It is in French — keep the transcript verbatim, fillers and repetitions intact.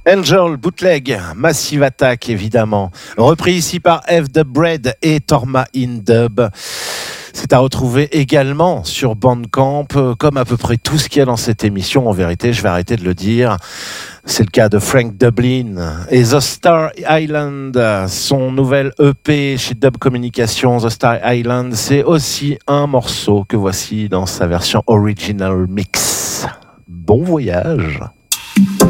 Angel, Bootleg, Massive Attack évidemment, repris ici par F The Bread et Torma in Dub. C'est à retrouver également sur Bandcamp, comme à peu près tout ce qu'il y a dans cette émission. En vérité, je vais arrêter de le dire. C'est le cas de Frank Dublin et The Star Island, son nouvel E P chez Dub Communications. The Star Island, c'est aussi un morceau que voici dans sa version original mix. Bon voyage.